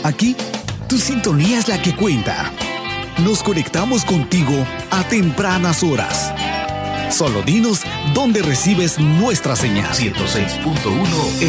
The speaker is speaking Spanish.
Aquí, tu sintonía es la que cuenta. Nos conectamos contigo a tempranas horas. Solo dinos dónde recibes nuestra señal. 106.1